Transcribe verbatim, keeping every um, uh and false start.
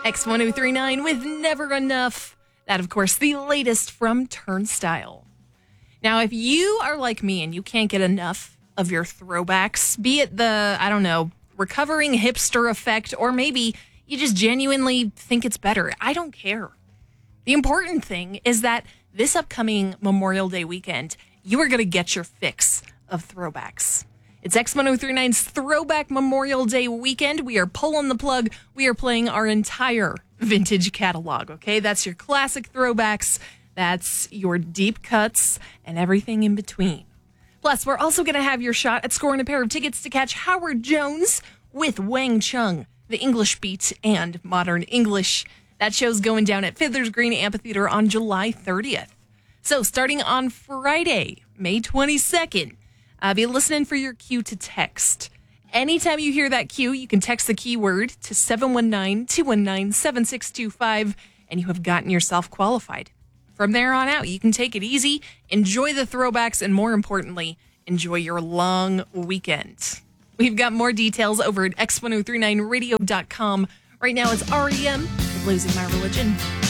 X ten thirty-nine with Never Enough. That, of course, the latest from Turnstile. Now, if you are like me and you can't get enough of your throwbacks, be it the, I don't know, recovering hipster effect, or maybe you just genuinely think it's better, I don't care. The important thing is that this upcoming Memorial Day weekend, you are going to get your fix of throwbacks. It's X ten thirty-nine's Throwback Memorial Day weekend. We are pulling the plug. We are playing our entire vintage catalog, okay? That's your classic throwbacks. That's your deep cuts and everything in between. Plus, we're also going to have your shot at scoring a pair of tickets to catch Howard Jones with Wang Chung, the English Beat and Modern English. That show's going down at Fiddler's Green Amphitheater on July thirtieth. So starting on Friday, May twenty-second, uh, be listening for your cue to text. Anytime you hear that cue, you can text the keyword to seven one nine, two one nine, seven six two five, and you have gotten yourself qualified. From there on out, you can take it easy, enjoy the throwbacks, and more importantly, enjoy your long weekend. We've got more details over at X ten thirty-nine radio dot com. Right now, it's R E M, Losing My Religion.